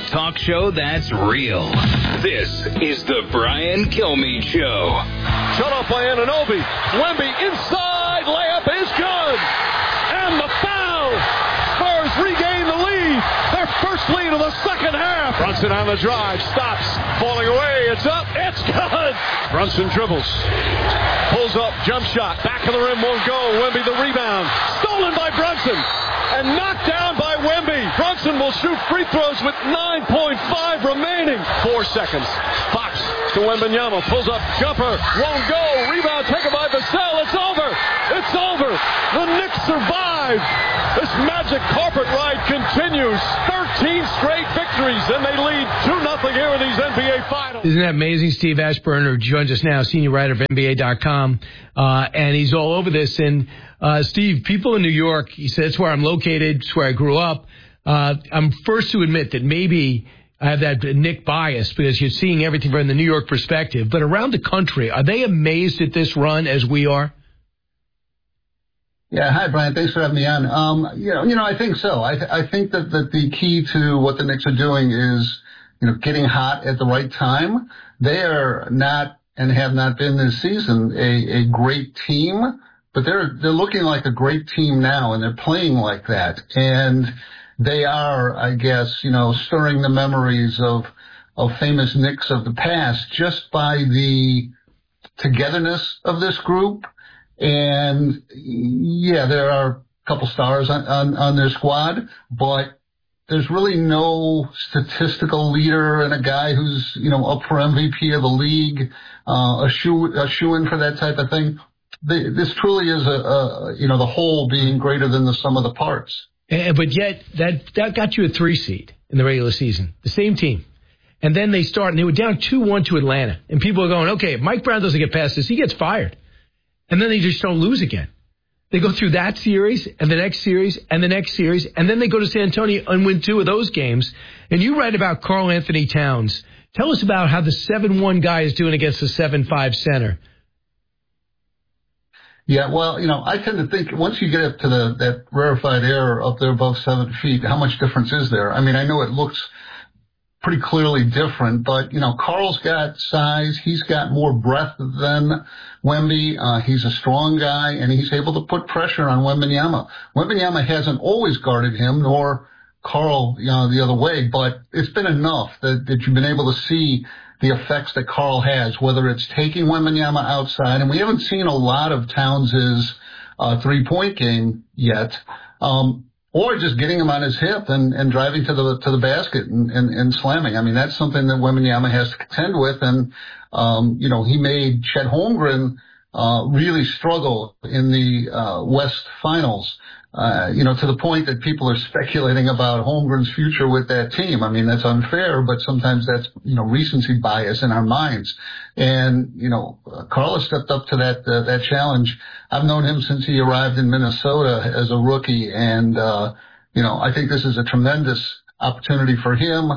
talk show that's real. This is the Brian Kilmeade Show. Shut off by Anunoby. Wemby inside. Layup is good. And the foul. Spurs regain the lead. Their first lead of the second half. Brunson on the drive. Stops. Falling away. It's up. It's good. Brunson dribbles. Pulls up. Jump shot. Back of the rim. Won't go. Wemby the rebound. Stolen by Brunson. And knocked down by Wemby. Brunson will shoot free throws with 9.5 remaining. 4 seconds. Fox to Wembanyama. Pulls up. Jumper. Won't go. Rebound taken by Vassell. It's over. It's over. The Knicks survive. This magic carpet ride continues. 13 straight victories, and they lead 2-0 here in these NBA Finals. Isn't that amazing? Steve Ashburner joins us now, senior writer of NBA.com, and he's all over this. And Steve, people in New York, he said, it's where I'm located, it's where I grew up. I'm first to admit that maybe I have that Knick bias because you're seeing everything from the New York perspective. But around the country, are they amazed at this run as we are? Yeah, hi, Brian. Thanks for having me on. I think so. I think that the key to what the Knicks are doing is, getting hot at the right time. They are not and have not been this season a great team, but they're looking like a great team now, and they're playing like that. And they are, I guess, stirring the memories of famous Knicks of the past just by the togetherness of this group. And yeah, there are a couple stars on their squad, but there's really no statistical leader and a guy who's, up for MVP of the league, a shoe-in for that type of thing. This truly is the whole being greater than the sum of the parts. But yet that got you a 3 seed in the regular season, the same team. And then they start, and they were down 2-1 to Atlanta. And people are going, okay, if Mike Brown doesn't get past this, he gets fired. And then they just don't lose again. They go through that series and the next series and the next series, and then they go to San Antonio and win 2 of those games. And you write about Karl Anthony Towns. Tell us about how the 7-1 guy is doing against the 7-5 center. Yeah, well, I tend to think once you get up to that rarefied air up there above 7 feet, how much difference is there? I mean, I know it looks pretty clearly different, but, Karl's got size. He's got more breadth than Wemby. He's a strong guy, and he's able to put pressure on Wembanyama. Wembanyama hasn't always guarded him, nor Karl, the other way, but it's been enough that you've been able to see the effects that Karl has, whether it's taking Wembanyama outside, and we haven't seen a lot of Towns' three-point game yet, or just getting him on his hip and driving to the basket and slamming. I mean, that's something that Wembanyama has to contend with. And, he made Chet Holmgren really struggle in the West Finals, to the point that people are speculating about Holmgren's future with that team. I mean, that's unfair, but sometimes that's, recency bias in our minds. And, Karl has stepped up to that challenge. I've known him since he arrived in Minnesota as a rookie. And, I think this is a tremendous opportunity for him.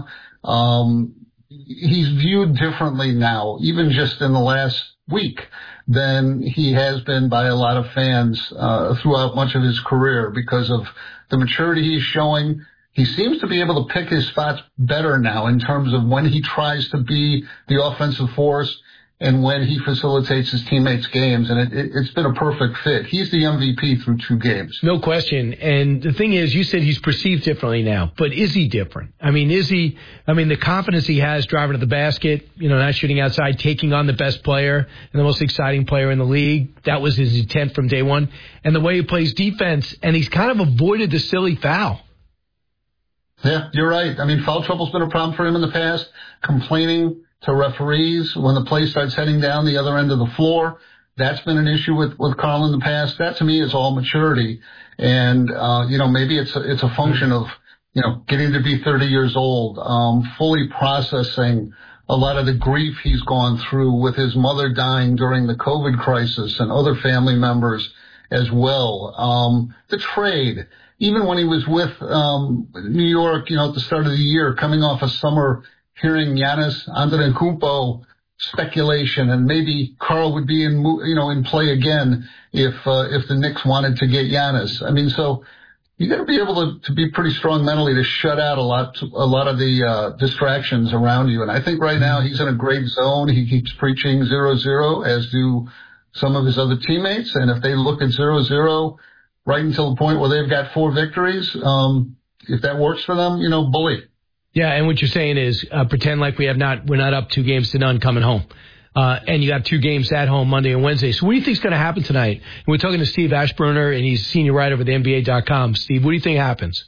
He's viewed differently now, even just in the last week, than he has been by a lot of fans throughout much of his career because of the maturity he's showing. He seems to be able to pick his spots better now in terms of when he tries to be the offensive force and when he facilitates his teammates' games, and it's been a perfect fit. He's the MVP through 2 games. No question. And the thing is, you said he's perceived differently now, but is he different? I mean, the confidence he has driving to the basket, not shooting outside, taking on the best player and the most exciting player in the league. That was his intent from day one. And the way he plays defense, and he's kind of avoided the silly foul. Yeah, you're right. I mean, foul trouble's been a problem for him in the past, complaining to referees when the play starts heading down the other end of the floor. That's been an issue with Karl in the past. That to me is all maturity. And, maybe it's a function of, getting to be 30 years old, fully processing a lot of the grief he's gone through with his mother dying during the COVID crisis and other family members as well. The trade, even when he was with, New York, at the start of the year, coming off a summer, hearing Giannis Antetokounmpo speculation, and maybe Karl would be in play again if the Knicks wanted to get Giannis. I mean, so, you got to be able to be pretty strong mentally to shut out a lot of the distractions around you. And I think right now he's in a great zone. He keeps preaching 0-0, as do some of his other teammates. And if they look at 0-0 right until the point where they've got 4 victories, if that works for them, bully. Yeah, and what you're saying is pretend like we're not up 2-0 coming home. And you got 2 games at home Monday and Wednesday. So what do you think is going to happen tonight? And we're talking to Steve Ashburner, and he's senior writer over at NBA.com. Steve, what do you think happens?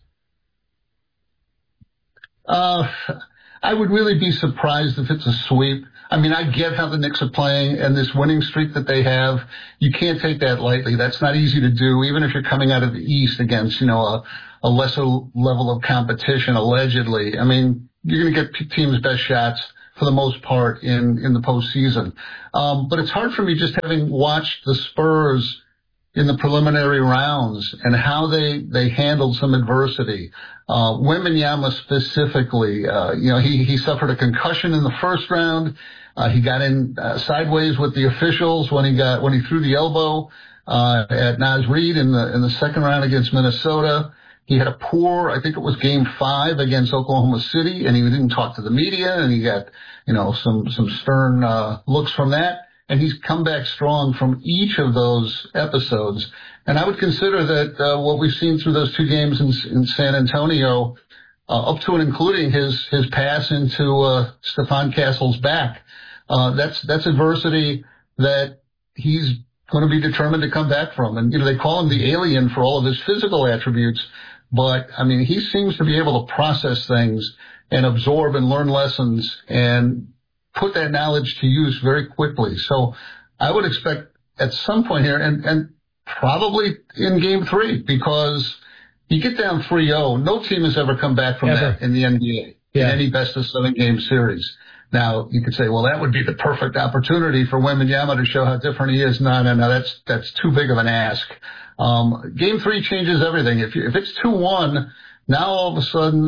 I would really be surprised if it's a sweep. I mean, I get how the Knicks are playing, and this winning streak that they have, you can't take that lightly. That's not easy to do, even if you're coming out of the East against, a lesser level of competition, allegedly. I mean, you're going to get teams' best shots for the most part in the postseason. But it's hard for me, just having watched the Spurs in the preliminary rounds and how they handled some adversity. Wembanyama specifically, he suffered a concussion in the first round. He got in sideways with the officials when he threw the elbow at Naz Reid in the second round against Minnesota. He had a poor, I think it was game 5 against Oklahoma City, and he didn't talk to the media, and he got, some stern looks from that. And he's come back strong from each of those episodes. And I would consider that what we've seen through those 2 games in San Antonio, up to and including his pass into Stephon Castle's back, that's adversity that he's going to be determined to come back from. And, they call him the alien for all of his physical attributes. But, I mean, he seems to be able to process things and absorb and learn lessons and put that knowledge to use very quickly. So I would expect at some point here, and probably in game 3, because you get down 3-0, no team has ever come back from that in the NBA in any best-of-7 game series. Now, you could say, well, that would be the perfect opportunity for Wembanyama to show how different he is. No, that's too big of an ask. Game 3 changes everything. If it's 2-1, now all of a sudden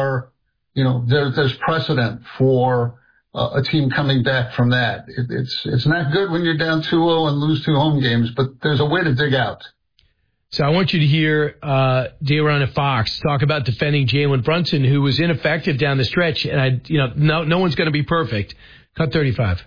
there's precedent for a team coming back from that. It's not good when you're down 2-0 and lose 2 home games, but there's a way to dig out. So I want you to hear De'Aaron at Fox talk about defending Jalen Brunson, who was ineffective down the stretch, and no one's going to be perfect. Cut 35.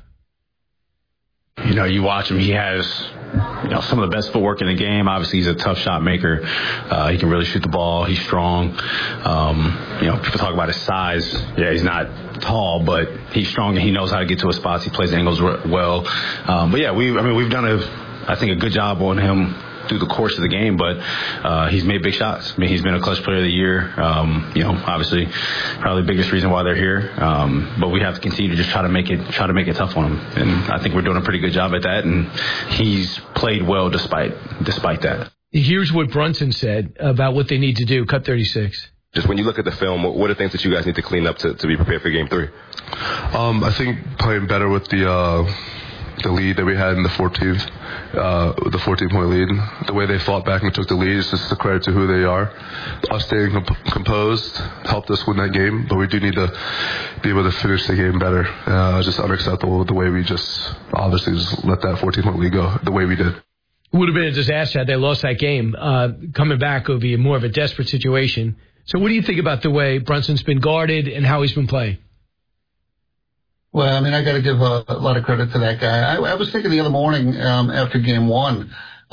You watch him, he has some of the best footwork in the game. Obviously, he's a tough shot maker. He can really shoot the ball. He's strong. People talk about his size. Yeah, he's not tall, but he's strong and he knows how to get to his spots. He plays angles well. But yeah, we've done I think a good job on him through the course of the game, but he's made big shots. I mean, he's been a clutch player of the year. Obviously, probably the biggest reason why they're here. But we have to continue to just try to make it tough on him, and I think we're doing a pretty good job at that. And he's played well despite that. Here's what Brunson said about what they need to do. Cut 36. Just when you look at the film, what are things that you guys need to clean up to be prepared for Game 3? I think playing better with the lead that we had in the 14th, the 14-point lead. The way they fought back and took the lead is just a credit to who they are. Us staying composed helped us win that game, but we do need to be able to finish the game better. Just unacceptable the way we just obviously just let that 14-point lead go the way we did. It would have been a disaster had they lost that game. Coming back would be more of a desperate situation. So what do you think about the way Brunson's been guarded and how he's been playing? Well, I mean, I got to give a lot of credit to that guy. I was thinking the other morning after Game 1,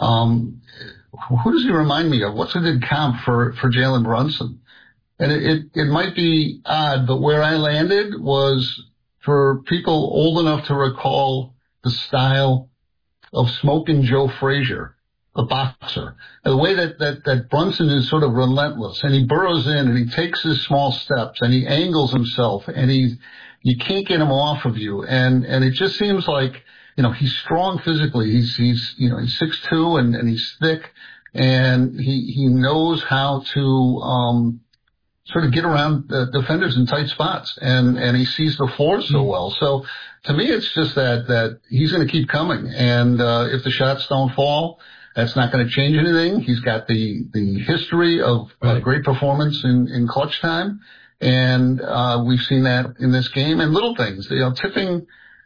who does he remind me of? What's a good comp for Jalen Brunson? And it might be odd, but where I landed was for people old enough to recall the style of Smokin' Joe Frazier, the boxer. And the way that Brunson is sort of relentless, and he burrows in and he takes his small steps and he angles himself and you can't get him off of you. And it just seems like, he's strong physically. He's 6'2" and he's thick, and he knows how to, sort of get around the defenders in tight spots, and he sees the floor so well. So to me, it's just that he's going to keep coming. And, if the shots don't fall, that's not going to change anything. He's got the history of great performance in clutch time. And we've seen that in this game, and little things, tipping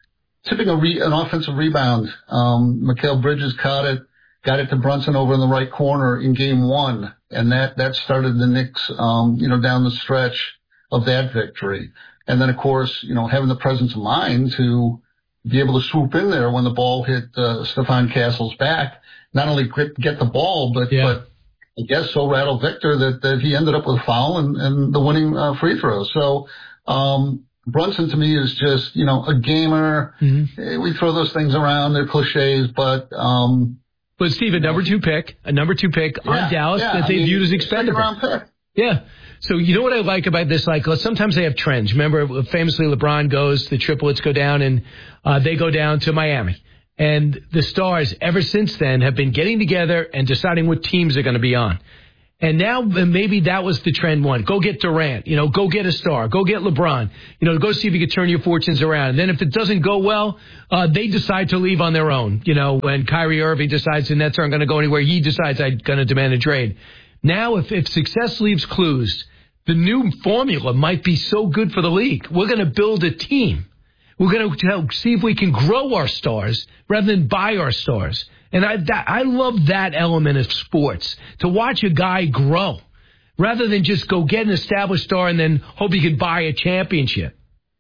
an offensive rebound. Mikal Bridges got it to Brunson over in the right corner in Game 1, And that started the Knicks, down the stretch of that victory. And then, of course, having the presence of mind to be able to swoop in there when the ball hit Stephon Castle's back, not only get the ball, but I guess so rattled Victor that he ended up with a foul and the winning free throw. So Brunson to me is just, a gamer. Mm-hmm. We throw those things around. They're cliches, but Steve, a number two pick on Dallas that they viewed as expendable. Second-round pick. Yeah. So you know what I like about this? Like sometimes they have trends. Remember, famously, LeBron goes, the triplets go down, and they go down to Miami. And the Stars, ever since then, have been getting together and deciding what teams they're going to be on. And now maybe that was the trend one. Go get Durant. Go get a star. Go get LeBron. Go see if you can turn your fortunes around. And then if it doesn't go well, they decide to leave on their own. When Kyrie Irving decides the Nets aren't going to go anywhere, he decides I'm going to demand a trade. Now, if success leaves clues, the new formula might be so good for the league. We're going to build a team. We're going to see if we can grow our stars rather than buy our stars. And I love that element of sports, to watch a guy grow rather than just go get an established star and then hope he can buy a championship.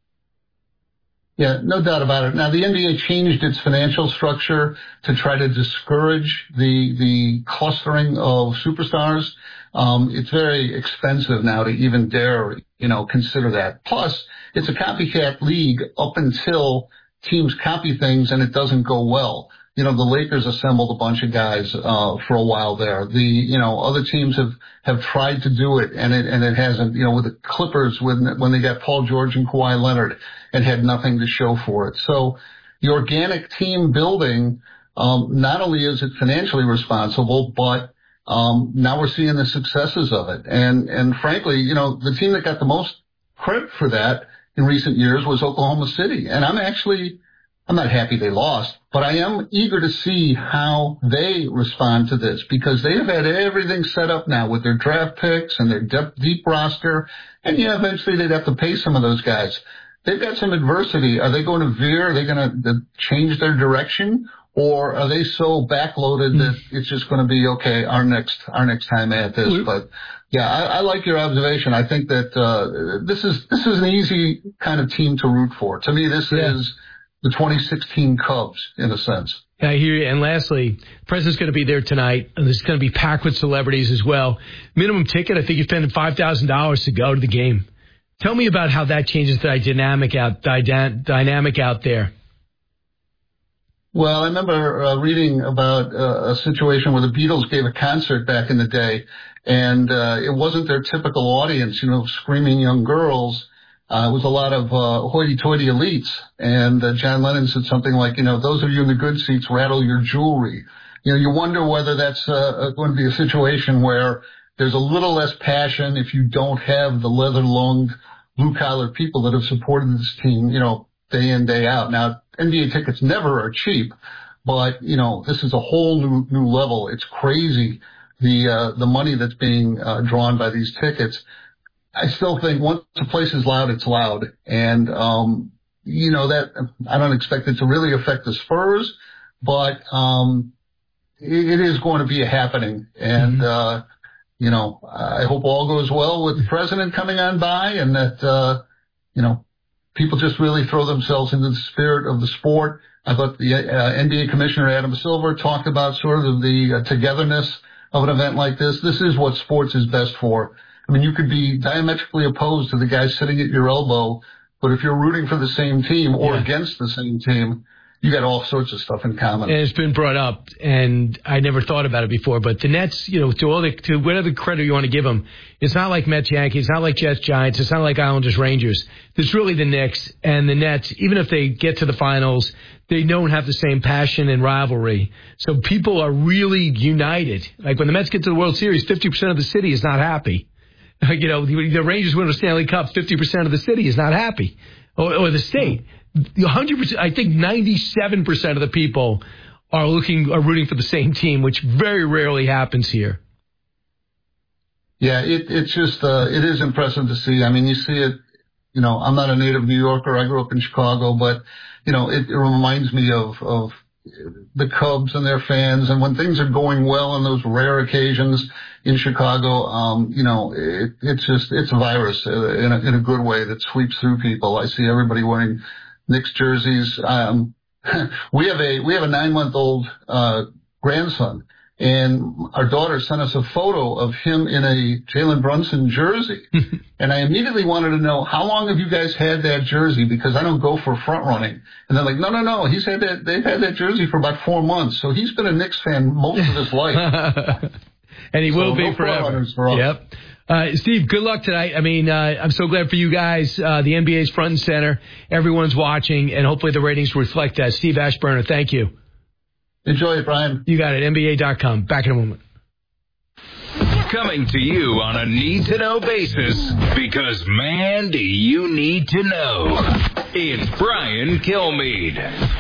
Yeah, no doubt about it. Now, the NBA changed its financial structure to try to discourage the clustering of superstars. It's very expensive now to even dare, consider that. Plus, it's a copycat league up until teams copy things and it doesn't go well. The Lakers assembled a bunch of guys for a while there. Other teams have tried to do it and it hasn't. With the Clippers when they got Paul George and Kawhi Leonard and had nothing to show for it. So the organic team building, not only is it financially responsible, but now we're seeing the successes of it. And frankly, the team that got the most credit for that in recent years was Oklahoma City. And I'm not happy they lost, but I am eager to see how they respond to this because they have had everything set up now with their draft picks and their deep roster. And eventually they'd have to pay some of those guys. They've got some adversity. Are they going to veer? Are they going to change their direction? Or are they so backloaded that it's just going to be, okay, our next time at this? But yeah, I like your observation. I think that, this is an easy kind of team to root for. To me, this is the 2016 Cubs, in a sense. I hear you. And lastly, the president's going to be there tonight, and it's going to be packed with celebrities as well. Minimum ticket, I think you're spending $5,000 to go to the game. Tell me about how that changes the dynamic out there. Well, I remember reading about a situation where the Beatles gave a concert back in the day, and it wasn't their typical audience, screaming young girls. It was a lot of hoity-toity elites, and John Lennon said something like, those of you in the good seats rattle your jewelry. You wonder whether that's going to be a situation where there's a little less passion if you don't have the leather-lunged, blue-collar people that have supported this team, day in, day out. Now, NBA tickets never are cheap, but, this is a whole new level. It's crazy, the money that's being drawn by these tickets. I still think once a place is loud, it's loud. And, that I don't expect it to really affect the Spurs, but, it is going to be a happening. And, I hope all goes well with the president coming on by and that, people just really throw themselves into the spirit of the sport. I thought the NBA commissioner, Adam Silver, talked about sort of the togetherness of an event like this. This is what sports is best for. I mean, you could be diametrically opposed to the guy sitting at your elbow, but if you're rooting for the same team or against the same team, you got all sorts of stuff in common. And it's been brought up, and I never thought about it before, but the Nets, to whatever credit you want to give them, it's not like Mets Yankees, it's not like Jets Giants, it's not like Islanders Rangers. It's really the Knicks, and the Nets, even if they get to the finals, they don't have the same passion and rivalry. So people are really united. Like when the Mets get to the World Series, 50% of the city is not happy. The Rangers win a Stanley Cup, 50% of the city is not happy. Or the state. 100%, I think 97% of the people are rooting for the same team, which very rarely happens here. Yeah, it's just, it is impressive to see. I mean, you see it, I'm not a native New Yorker. I grew up in Chicago, but, it reminds me of the Cubs and their fans, and when things are going well on those rare occasions in Chicago, it's a virus in a good way that sweeps through people. I see everybody wearing Knicks jerseys. We have a 9-month-old grandson, and our daughter sent us a photo of him in a Jalen Brunson jersey. And I immediately wanted to know, how long have you guys had that jersey? Because I don't go for front running. And they're like, no. They've had that jersey for about 4 months. So he's been a Knicks fan most of his life. And he will be forever. Yep. Steve, good luck tonight. I mean, I'm so glad for you guys. The NBA's front and center. Everyone's watching, and hopefully the ratings reflect that. Steve Ashburner, thank you. Enjoy it, Brian. You got it. NBA.com. Back in a moment. Coming to you on a need-to-know basis, because, man, do you need to know. It's Brian Kilmeade.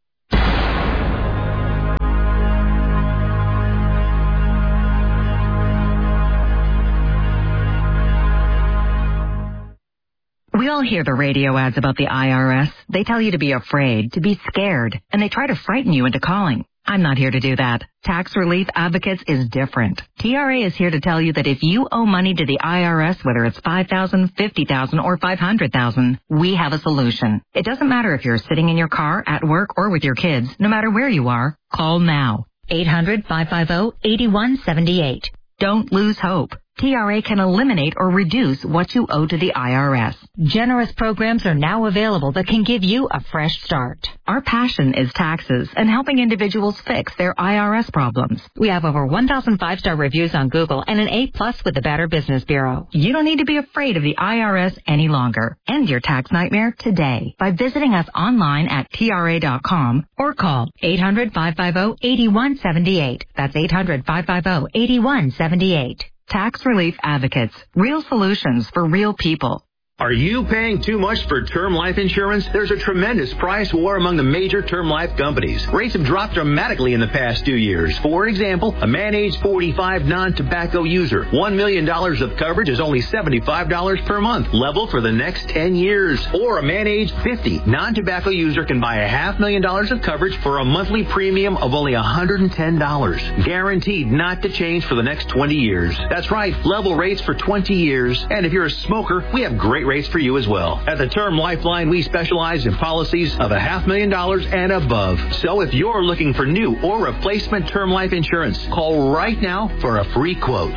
We all hear the radio ads about the IRS. They tell you to be afraid, to be scared, and they try to frighten you into calling. I'm not here to do that. Tax Relief Advocates is different. TRA is here to tell you that if you owe money to the IRS, whether it's $5,000, $50,000, or $500,000, we have a solution. It doesn't matter if you're sitting in your car, at work, or with your kids. No matter where you are, call now. 800-550-8178. Don't lose hope. TRA can eliminate or reduce what you owe to the IRS. Generous programs are now available that can give you a fresh start. Our passion is taxes and helping individuals fix their IRS problems. We have over 1,000 5-star reviews on Google and an A+ with the Better Business Bureau. You don't need to be afraid of the IRS any longer. End your tax nightmare today by visiting us online at TRA.com or call 800-550-8178. That's 800-550-8178. Tax Relief Advocates. Real solutions for real people. Are you paying too much for term life insurance? There's a tremendous price war among the major term life companies. Rates have dropped dramatically in the past 2 years. For example, a man age 45 non-tobacco user, $1 million of coverage is only $75 per month, level for the next 10 years. Or a man age 50 non-tobacco user can buy $500,000 of coverage for a monthly premium of only $110, guaranteed not to change for the next 20 years. That's right, level rates for 20 years. And if you're a smoker, we have great rates for you as well. At the Term Lifeline, we specialize in policies of $500,000 and above. So if you're looking for new or replacement term life insurance, call right now for a free quote.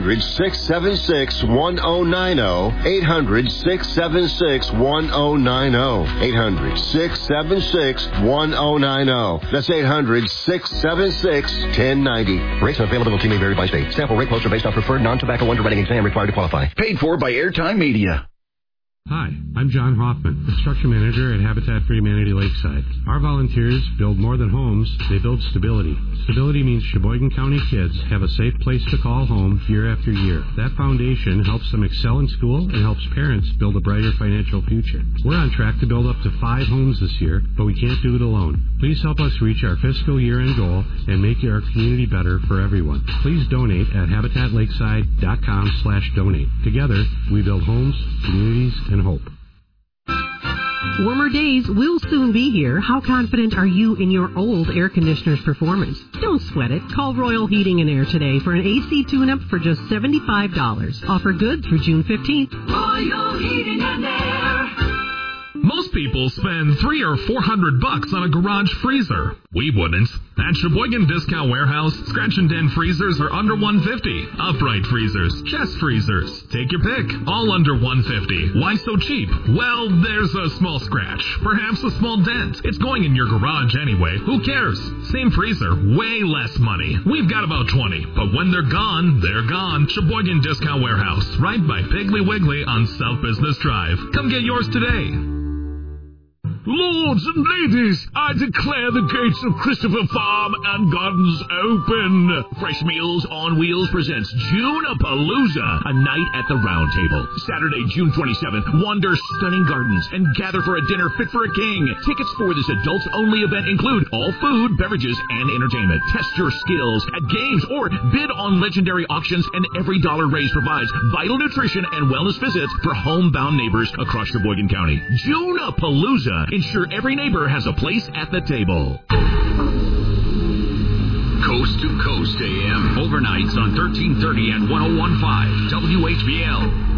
800-676-1090. 800-676-1090. 800-676-1090. That's 800-676-1090. Rates and availability may vary by state. Sample rate quotes are based on preferred non-tobacco underwriting exam required to qualify. Paid for by Airtime Media. Hi, I'm John Hoffman, construction manager at Habitat for Humanity Lakeside. Our volunteers build more than homes, they build stability. Stability means Sheboygan County kids have a safe place to call home year after year. That foundation helps them excel in school and helps parents build a brighter financial future. We're on track to build up to 5 homes this year, but we can't do it alone. Please help us reach our fiscal year-end goal and make our community better for everyone. Please donate at habitatlakeside.com/donate. Together, we build homes, communities, and hope. Warmer days will soon be here. How confident are you in your old air conditioner's performance? Don't sweat it. Call Royal Heating and Air today for an AC tune-up for just $75. Offer good through June 15th. Royal Heating and Air. Most people spend $300 or $400 on a garage freezer. We wouldn't. At Sheboygan Discount Warehouse, scratch and dent freezers are under $150. Upright freezers, chest freezers, take your pick, all under $150. Why so cheap? Well, there's a small scratch, perhaps a small dent. It's going in your garage anyway. Who cares? Same freezer, way less money. We've got about 20, but when they're gone, they're gone. Sheboygan Discount Warehouse, right by Piggly Wiggly on South Business Drive. Come get yours today. Lords and ladies, I declare the gates of Christopher Farm and Gardens open. Fresh Meals on Wheels presents June-a-Palooza, a night at the Round Table. Saturday, June 27th, wander stunning gardens and gather for a dinner fit for a king. Tickets for this adults-only event include all food, beverages, and entertainment. Test your skills at games or bid on legendary auctions, and every dollar raised provides vital nutrition and wellness visits for homebound neighbors across Sheboygan County. June-a-Palooza. Ensure every neighbor has a place at the table. Coast to Coast AM. Overnights on 1330 and 1015 WHBL.